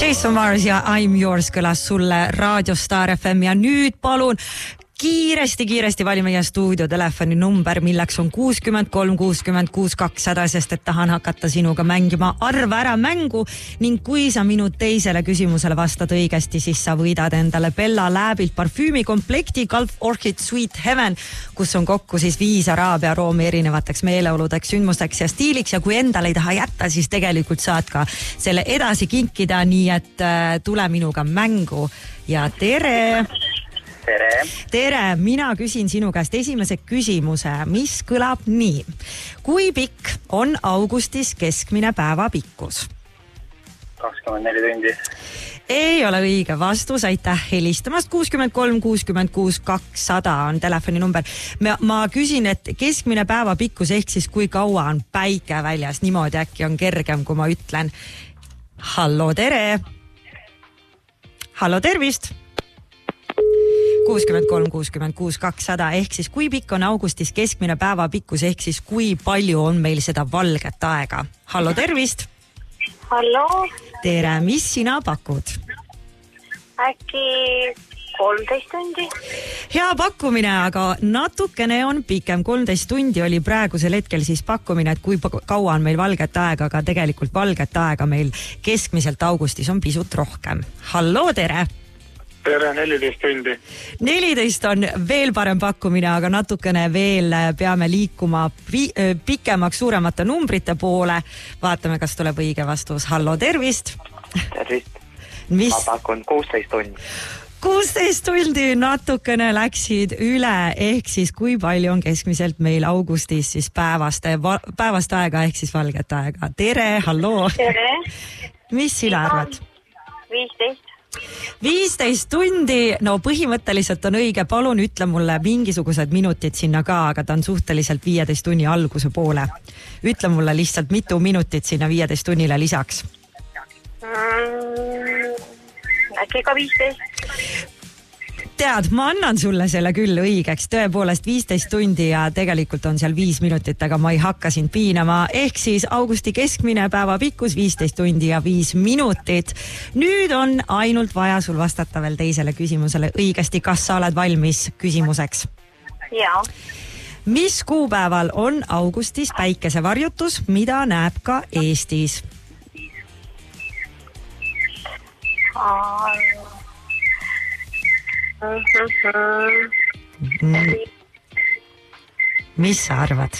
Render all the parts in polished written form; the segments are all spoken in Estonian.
Jason Mars ja I'm Yours kõlas sulle Raadio Star FM ja nüüd palun kiiresti vali meie stuudio telefoni number, milleks on 63 66 200, sest et tahan hakata sinuga mängima arva ära mängu ning kui sa minu teisele küsimusele vastad õigesti, siis sa võidad endale Bella Labilt parfüümikomplekti Gulf Orchid Sweet Heaven, kus on kokku siis 5 araabia aroomi erinevateks meeleoludeks, sündmusteks ja stiiliks ja kui endale ei taha jätta, siis tegelikult saad ka selle edasi kinkida, nii et tule minuga mängu ja tere! Tere, mina küsin sinu käest esimese küsimuse, mis kõlab nii. Kui pikk on augustis keskmine päeva pikkus? 24 tundi. Ei ole õige vastus, aitäh helistamast. 63 66 200 on telefoninumber. Ma küsin, et keskmine päeva pikkus ehk siis kui kaua on päike väljas, niimoodi äkki on kergem, kui ma ütlen. Hallo, tere! Hallo, tervist! 63 66 200 ehk siis kui pikk on augustis keskmine päeva pikkus ehk siis kui palju on meil seda valget aega. Hallo, tervist! Hallo! Tere, mis sina pakud? Äkki 13 tundi? Hea pakkumine, aga natukene on pikem. 13 tundi oli praegusel hetkel siis pakkumine, et kui kaua on meil valget aega, aga tegelikult valget aega meil keskmiselt augustis on pisut rohkem. Hallo, tere! Tere, 14 tundi. 14 on veel parem pakkumine, aga natukene veel peame liikuma pikemaks suuremate numbrite poole. Vaatame, kas tuleb õige vastus. Hallo, tervist! Tervist. Mis? Ma pakun 16 tundi. 16 tundi natukene läksid üle, ehk siis kui palju on keskmiselt meil augustis siis päevast aega ehk siis valget aega. Tere, hallo! Tere! Mis sina arvad? 15. 15 tundi, no põhimõtteliselt on õige, palun ütle mulle mingisugused minutid sinna ka, aga ta on suhteliselt 15 tunni alguse poole. Ütle mulle lihtsalt mitu minutit sinna 15 tunnile lisaks. Äkki ka 15. Tead, ma annan sulle selle küll õigeks, tõepoolest 15 tundi ja tegelikult on seal 5 minutit, aga ma ei hakka sind piinama, ehk siis augusti keskmine päeva pikkus 15 tundi ja 5 minutit. Nüüd on ainult vaja sul vastata veel teisele küsimusele õigesti, kas sa oled valmis küsimuseks? Jaa. Mis kuupäeval on augustis päikesevarjutus, mida näeb ka Eestis? Mis sa arvad?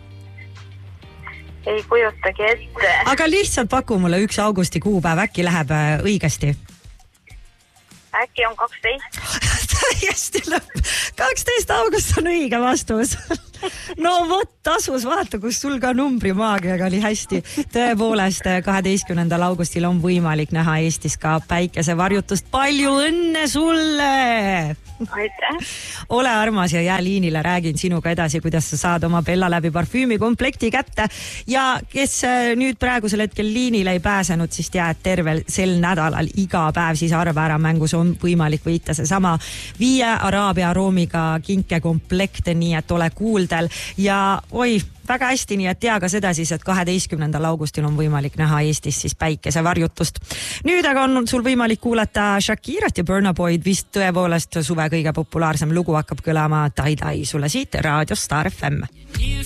Ei kujutagi ette. Aga lihtsalt paku mulle üks augusti kuupäev, äkki läheb õigesti? Äkki on 12. Täiesti lõpp. 12 august on õige vastus. No vot, tasus vaata, kus sul ka numbrimaagiaga oli hästi. Tõepoolest, 12. augustil on võimalik näha Eestis ka päikesevarjutust. Palju õnne sulle! Aitäh! Ole armas ja jää liinile, räägin sinuga edasi, kuidas sa saad oma Bella Labi parfüümikomplekti kätte. Ja kes nüüd praegusel hetkel liinile ei pääsenud, siis tead, tervel sel nädalal iga päev siis arva ära mängus on võimalik võita see sama 5 araabia aroomiga kinkekomplekte, nii et ole kuuldel ja oi, väga hästi, nii et tea ka seda siis, et 12. augustil on võimalik näha Eestis siis päikesevarjutust. Nüüd aga on sul võimalik kuulata Shakirat ja Burna Boyd, vist tõepoolest suve kõige populaarsem lugu hakkab kõlama Tai Tai sulle siit Raadio Star FM.